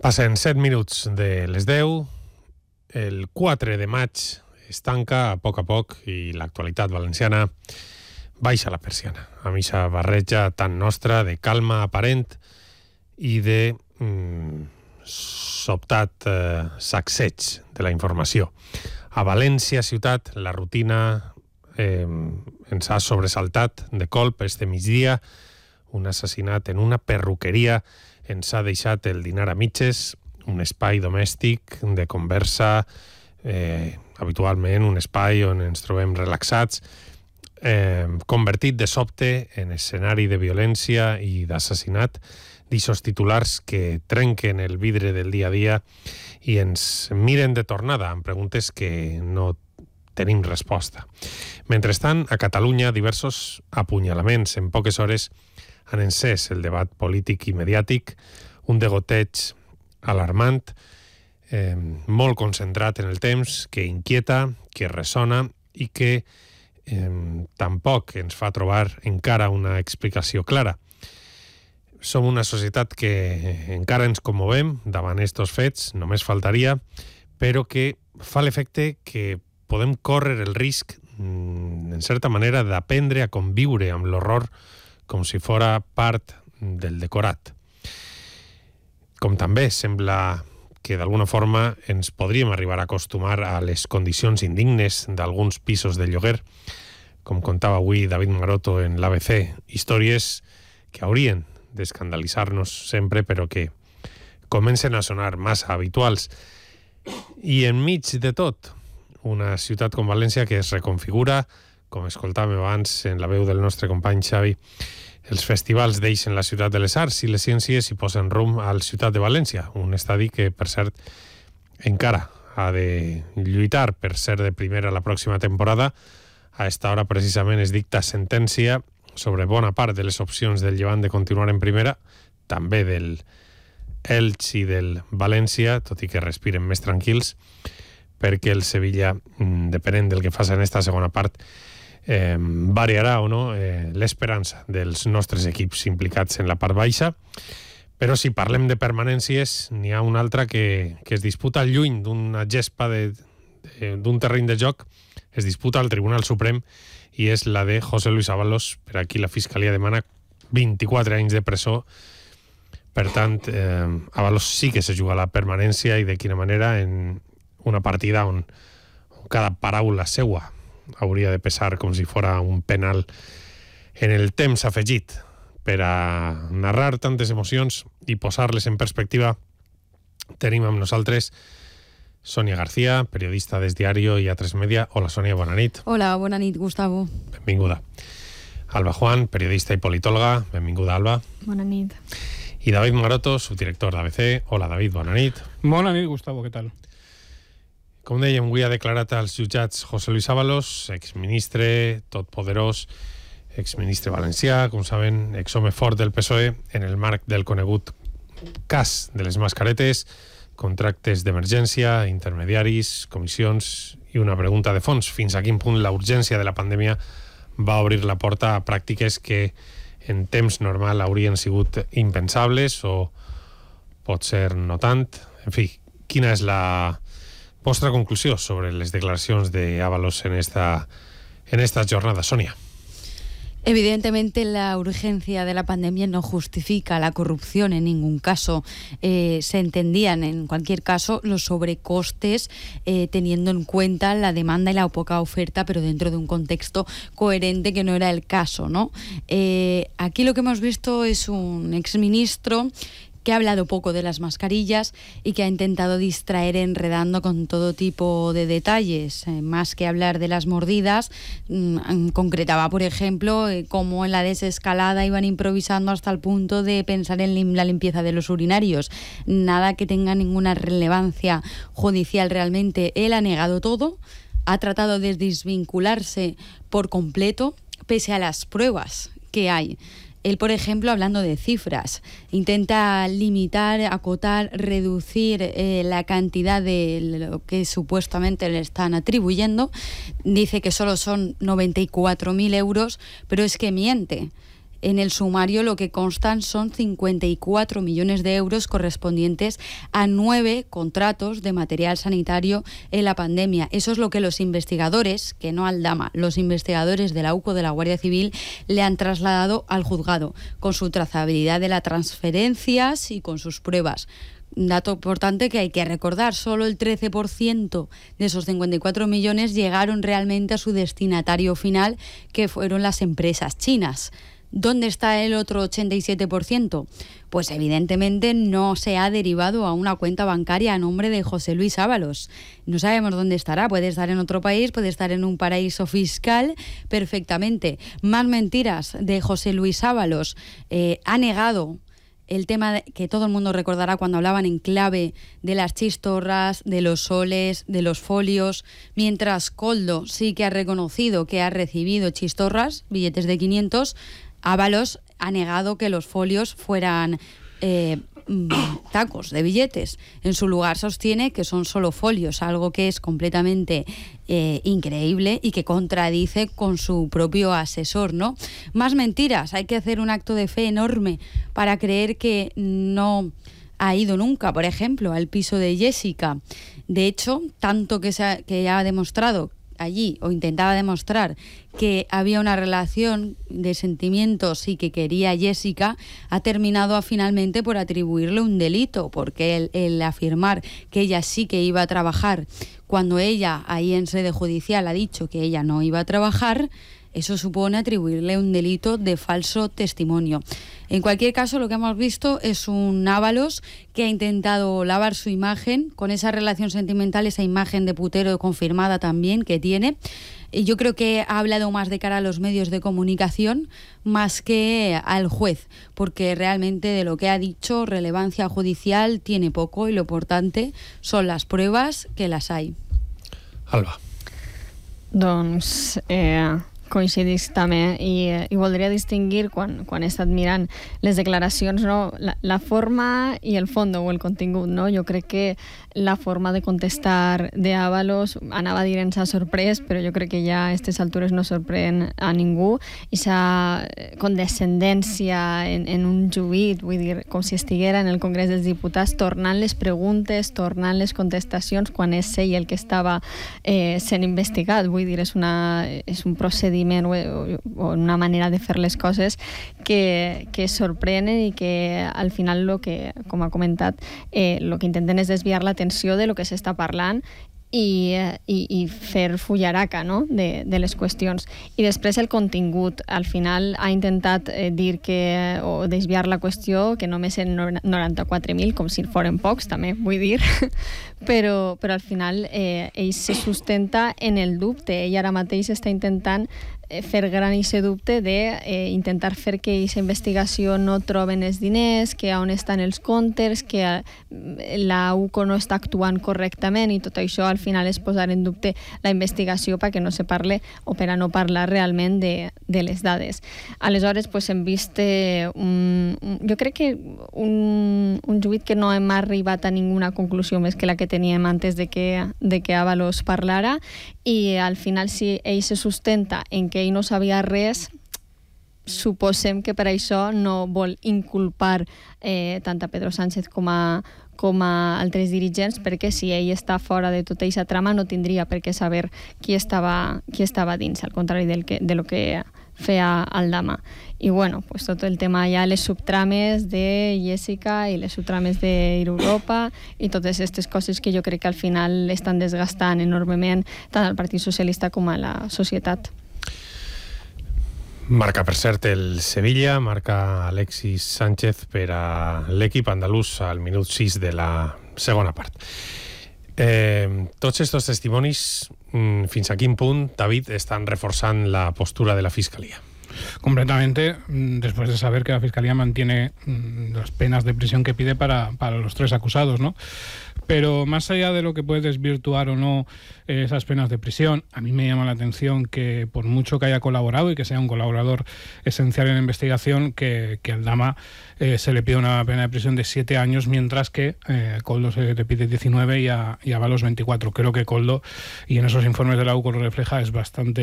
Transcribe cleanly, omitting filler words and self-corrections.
Passen 7 minuts de les 10. El 4 de maig es tanca a poc i l'actualitat valenciana baixa la persiana. Amb aquesta barreja tan nostra de calma aparent i de sobtat sacseig de la informació. A València, ciutat, la rutina ens ha sobresaltat de colp este migdia. Un assassinat en una perruqueria ens ha deixat el dinar a mitges, un espai domèstic de conversa, habitualment un espai on ens trobem relaxats, convertit de sobte en escenari de violència i d'assassinat, d'ixos titulars que trenquen el vidre del dia a dia i ens miren de tornada amb preguntes que no tenim resposta. Mentrestant, a Catalunya, diversos apunyalaments en poques hores han encès el debat polític i mediàtic, un degoteig alarmant, molt concentrat en el temps, que inquieta, que ressona i que tampoc ens fa trobar encara una explicació clara. Som una societat que encara ens commovem davant estos fets, només faltaria, però que fa l'efecte que podem córrer el risc, en certa manera, d'aprendre a conviure amb l'horror com si fora part del decorat. Com també sembla que d'alguna forma ens podríem arribar a acostumar a les condicions indignes d'alguns pisos de lloguer, com contava avui David Maroto en l'ABC, històries que haurien d'escandalitzar-nos sempre, però que comencen a sonar massa habituals. I enmig de tot, una ciutat com València que es reconfigura, com escoltàvem abans en la veu del nostre company Xavi, els festivals deixen la ciutat de les arts i les ciències i posen rumb a la ciutat de València, un estadi que, per cert, encara ha de lluitar per ser de primera la pròxima temporada. A esta hora, precisament, es dicta sentència sobre bona part de les opcions del Llevant de continuar en primera, també del Elx i del València, tot i que respiren més tranquils, perquè el Sevilla, depenent del que faci en esta segona part, variarà o no l'esperança dels nostres equips implicats en la part baixa. Però si parlem de permanències, n'hi ha una altra que es disputa lluny d'una gespa d'un terreny de joc, es disputa al Tribunal Suprem, i és la de José Luis Ábalos. Per aquí la Fiscalia demana 24 anys de presó. Per tant, Ábalos sí que se juga la permanència, i de quina manera, en una partida on cada paraula seua hauria de pesar com si fora un penal en el temps afegit. Per a narrar tantes emocions i posar-les en perspectiva, tenim amb nosaltres Sònia García, periodista d'Es Diario i A3 Media. Hola, Sònia, bona nit. Hola, bona nit, Gustavo. Benvinguda. Alba Juan, periodista i politòloga. Benvinguda, Alba. Bona nit. I David Maroto, subdirector d'ABC. Hola, David, bona nit. Bona nit, Gustavo, què tal? Com dèiem, avui ha declarat als jutjats José Luis Ábalos, exministre totpoderós, exministre valencià, com saben, exhome fort del PSOE, en el marc del conegut cas de les mascaretes, contractes d'emergència, intermediaris, comissions i una pregunta de fons: fins a quin punt la urgència de la pandèmia va obrir la porta a pràctiques que en temps normal haurien sigut impensables o potser no tant. En fi, quina és la vostra conclusió sobre les declaracions d'Ábalos en esta jornada, Sònia? Evidentemente, la urgencia de la pandemia no justifica la corrupción en ningún caso. Se entendían, en cualquier caso, los sobrecostes teniendo en cuenta la demanda y la poca oferta, pero dentro de un contexto coherente, que no era el caso, ¿no? Aquí lo que hemos visto es un exministro que ha hablado poco de las mascarillas y que ha intentado distraer enredando con todo tipo de detalles. Más que hablar de las mordidas, concretaba, por ejemplo, cómo en la desescalada iban improvisando hasta el punto de pensar en la limpieza de los urinarios. Nada que tenga ninguna relevancia judicial realmente. Él ha negado todo, ha tratado de desvincularse por completo, pese a las pruebas que hay. Él, por ejemplo, hablando de cifras, intenta limitar, acotar, reducir la cantidad de lo que supuestamente le están atribuyendo. Dice que solo son 94.000 euros, pero es que miente. En el sumario lo que constan son 54 millones de euros correspondientes a 9 contratos de material sanitario en la pandemia. Eso es lo que los investigadores, que no Aldama, los investigadores de la UCO de la Guardia Civil le han trasladado al juzgado, con su trazabilidad de las transferencias y con sus pruebas. Un dato importante que hay que recordar, solo el 13% de esos 54 millones llegaron realmente a su destinatario final, que fueron las empresas chinas. ¿Dónde está el otro 87%? Pues evidentemente no se ha derivado a una cuenta bancaria a nombre de José Luis Ábalos. No sabemos dónde estará, puede estar en otro país, puede estar en un paraíso fiscal perfectamente. Más mentiras de José Luis Ábalos. Ha negado el tema que todo el mundo recordará cuando hablaban en clave de las chistorras, de los soles, de los folios, mientras Koldo sí que ha reconocido que ha recibido chistorras, billetes de 500, Ábalos ha negado que los folios fueran tacos de billetes. En su lugar sostiene que son solo folios, algo que es completamente increíble y que contradice con su propio asesor, ¿no? Más mentiras. Hay que hacer un acto de fe enorme para creer que no ha ido nunca, por ejemplo, al piso de Jessica. De hecho, tanto que ha demostrado allí, o intentaba demostrar que había una relación de sentimientos y que quería a Jessica, ha terminado finalmente por atribuirle un delito, porque el afirmar que ella sí que iba a trabajar cuando ella ahí en sede judicial ha dicho que ella no iba a trabajar, eso supone atribuirle un delito de falso testimonio. En cualquier caso, lo que hemos visto es un Ábalos que ha intentado lavar su imagen con esa relación sentimental, esa imagen de putero confirmada también que tiene. Y yo creo que ha hablado más de cara a los medios de comunicación más que al juez, porque realmente de lo que ha dicho, relevancia judicial tiene poco y lo importante son las pruebas, que las hay. Alba. Doncs coincidís també i voldria distingir quan he estat mirant les declaracions, no? La forma i el fons o el contingut, no? Jo crec que la forma de contestar de Ábalos, anava a dir ens ha sorprès, però jo crec que ja a aquestes altures no sorprèn a ningú, i sa condescendència en un juit, vull dir, com si estiguera en el Congrés dels Diputats, tornant les preguntes, tornant les contestacions quan és ell el que estava sent investigat. Vull dir, és un procediment o una manera de fer les coses que sorprenen i que al final, com ha comentat, el que intenten és desviar l'atenció de lo que s'està parlant i fer fullaraca, no? de les qüestions. I després el contingut. Al final ha intentat dir que, o desviar la qüestió, que només en 94.000, com si foren pocs, també, vull dir, però al final ell se sustenta en el dubte. Ell ara mateix està intentant fer gran aquest dubte d'intentar fer que aquesta investigació no troben els diners, que on estan els comptes, que la UCO no està actuant correctament, i tot això al final és posar en dubte la investigació perquè no se parle o per a no parlar realment de les dades. Aleshores hem vist jo crec que un juit que no hem arribat a ninguna conclusió més que la que teníem antes de que Ábalos parlara, i al final si ell se sustenta en que ell no sabia res, suposem que per això no vol inculpar tant a Pedro Sánchez com a altres dirigents, perquè si ell està fora de tota aquesta trama no tindria per què saber qui estava dins, al contrari de lo que feia Aldama. I bueno, pues tot el tema ja, les subtrames de Jessica i les subtrames d'Europa i totes aquestes coses que jo crec que al final estan desgastant enormement tant al Partit Socialista com a la societat. Marca, per cert, el Sevilla, marca Alexis Sánchez per a l'equip andalús al minut 6 de la segona part. Tots aquests testimonis, fins a quin punt, David, estan reforçant la postura de la Fiscalía? Completamente, después de saber que la Fiscalía mantiene las penas de prisión que pide para los 3 acusados, ¿no? Pero más allá de lo que puede desvirtuar o no esas penas de prisión, a mí me llama la atención que por mucho que haya colaborado y que sea un colaborador esencial en la investigación, que Aldama se le pide una pena de prisión de 7 años, mientras que Koldo se le pide 19 y a Ábalos 24. Creo que Koldo, y en esos informes de la UCO lo refleja, es bastante